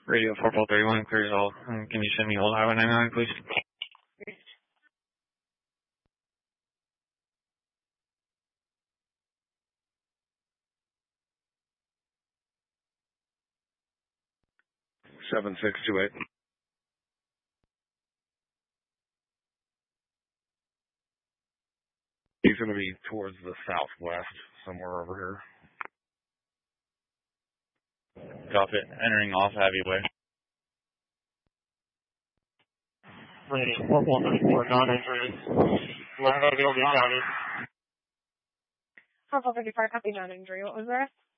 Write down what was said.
Radio 4431 clears all. Can you send me Old Highway 99, please? Seven 628. He's going to be towards the southwest, somewhere over here. Copy it. Entering off Abbey Way. Radio 4434, non-injuries. 11 County. 4435, copy non-injury. What was the rest?